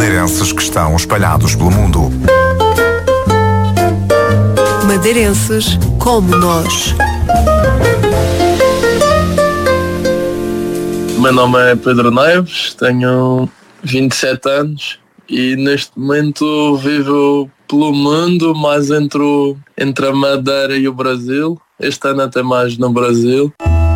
Madeirenses que estão espalhados pelo mundo. Madeirenses como nós. Meu nome é Pedro Neves, tenho 27 anos e neste momento vivo pelo mundo, mais entre a Madeira e o Brasil. Este ano até mais no Brasil.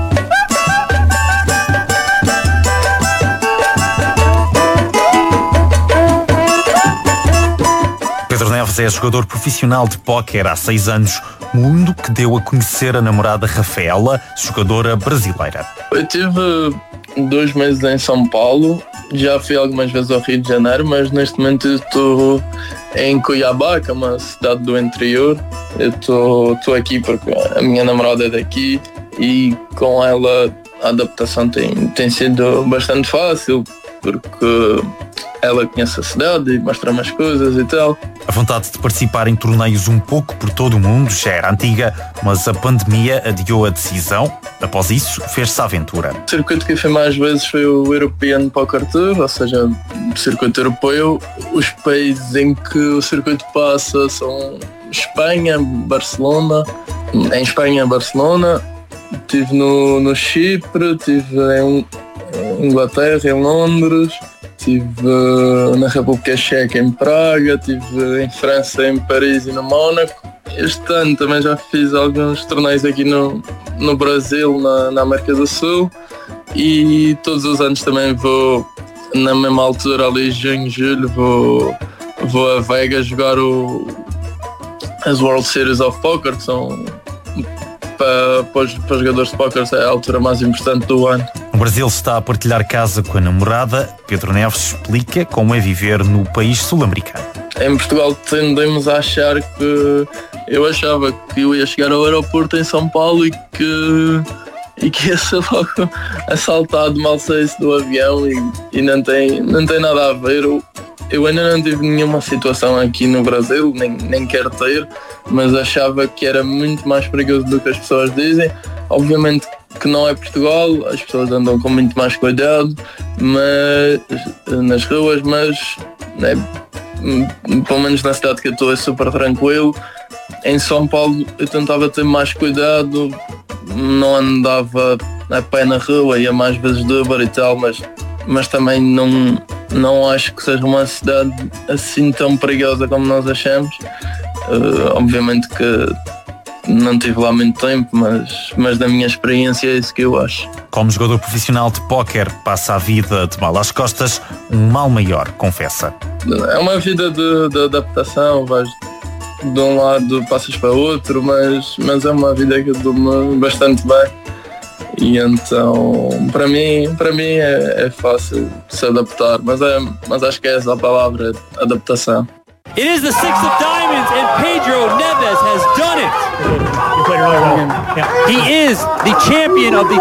Pedro Neves é jogador profissional de póquer há 6 anos, mundo que deu a conhecer a namorada Rafaela, jogadora brasileira. Eu tive 2 meses em São Paulo, já fui algumas vezes ao Rio de Janeiro, mas neste momento estou em Cuiabá, que é uma cidade do interior. Eu estou aqui porque a minha namorada é daqui e com ela a adaptação tem sido bastante fácil, porque ela conhece a cidade e mostra-me as coisas e tal. A vontade de participar em torneios um pouco por todo o mundo já era antiga, mas a pandemia adiou a decisão. Após isso, fez-se a aventura. O circuito que fui mais vezes foi o European Poker Tour, ou seja, o circuito europeu. Os países em que o circuito passa são Espanha, Barcelona. Em Espanha, Barcelona. Estive no Chipre, estive em Inglaterra, em Londres. Estive na República Checa, em Praga, estive em França, em Paris e no Mónaco. Este ano também já fiz alguns torneios aqui no Brasil, na América do Sul, e todos os anos também vou, na mesma altura, ali junho, julho, vou a Vegas jogar as World Series of Poker, que são para os jogadores de póquer é a altura mais importante do ano. O Brasil está a partilhar casa com a namorada. Pedro Neves explica como é viver no país sul-americano. Em Portugal tendemos a achar que... Eu achava que eu ia chegar ao aeroporto em São Paulo e que ia ser logo assaltado, mal saísse do avião, e não tem nada a ver. Eu ainda não tive nenhuma situação aqui no Brasil, nem quero ter, mas achava que era muito mais perigoso do que as pessoas dizem. Obviamente que não é Portugal, as pessoas andam com muito mais cuidado nas ruas, mas pelo menos na cidade que eu estou é super tranquilo. Em São Paulo eu tentava ter mais cuidado, não andava a pé na rua, ia mais vezes de Uber e tal, mas também não acho que seja uma cidade assim tão perigosa como nós achamos. Obviamente que não tive lá muito tempo, mas da minha experiência é isso que eu acho. Como jogador profissional de póquer, passa a vida de mal às costas, um mal maior, confessa. É uma vida de adaptação, vais de um lado, passas para outro, mas é uma vida que eu dou-me bastante bem. E então, para mim é fácil se adaptar, mas acho que é essa a palavra, adaptação. It is the 6 of diamonds and Pedro Neves has done it. You played really well. Yeah. He is the champion of the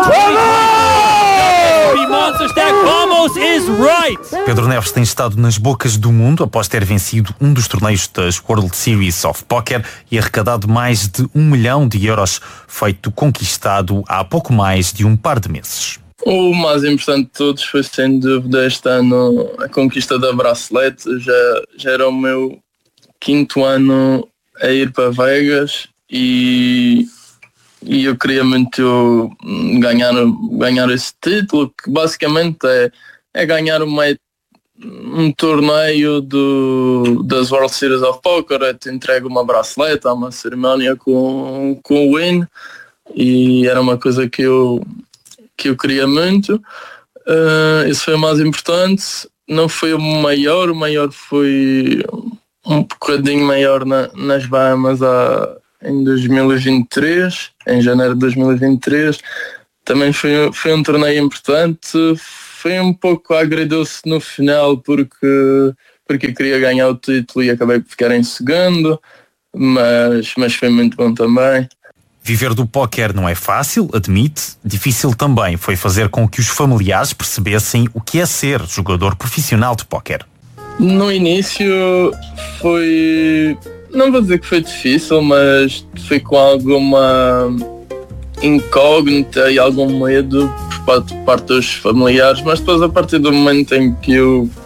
2023 Monster Stack. Vamos is right. Pedro Neves tem estado nas bocas do mundo após ter vencido um dos torneios das World Series of Poker e arrecadado mais de 1 milhão de euros, feito conquistado há pouco mais de um par de meses. O mais importante de todos foi, sem dúvida, este ano a conquista da Bracelete. Já era o meu 5º ano a ir para Vegas e eu queria muito ganhar esse título, que basicamente é ganhar um torneio das World Series of Poker. Te entrego uma bracelete, há uma cerimónia com o win, e era uma coisa que eu queria muito. Isso foi o mais importante. Não foi o maior foi um bocadinho maior nas Bahamas em 2023, em janeiro de 2023. Também foi um torneio importante. Foi um pouco agridoce no final porque eu queria ganhar o título e acabei por ficar em segundo, mas foi muito bom também. Viver do póquer não é fácil, admite. Difícil também foi fazer com que os familiares percebessem o que é ser jogador profissional de póquer. No início foi... Não vou dizer que foi difícil, mas foi com alguma incógnita e algum medo por parte dos familiares. Mas depois, a partir do momento em que eu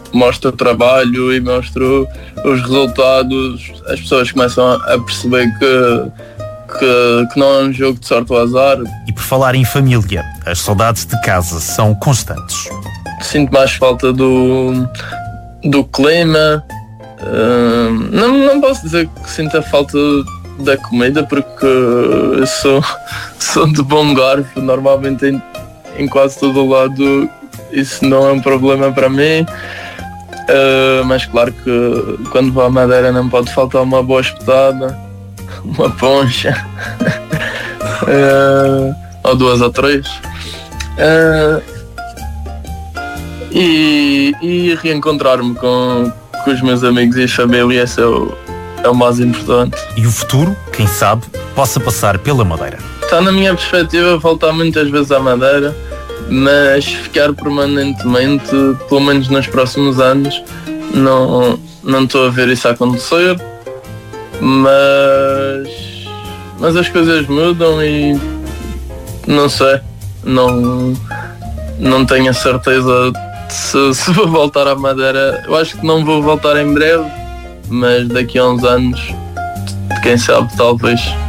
mostro o trabalho e mostro os resultados, as pessoas começam a perceber que não é um jogo de sorte ou azar. E por falar em família, as saudades de casa são constantes. Sinto mais falta do clima. Não posso dizer que sinto a falta da comida, porque eu sou de bom garfo, normalmente em quase todo o lado isso não é um problema para mim. Mas claro que quando vou à Madeira não pode faltar uma boa espetada, uma poncha, ou 2 ou 3, e reencontrar-me com os meus amigos e a família, esse é o mais importante. E o futuro, quem sabe, possa passar pela Madeira. Está na minha perspectiva voltar muitas vezes à Madeira, mas ficar permanentemente, pelo menos nos próximos anos, não estou a ver isso acontecer, mas as coisas mudam e não sei, não tenho a certeza se vou voltar à Madeira. Eu acho que não vou voltar em breve, mas daqui a uns anos, quem sabe, talvez.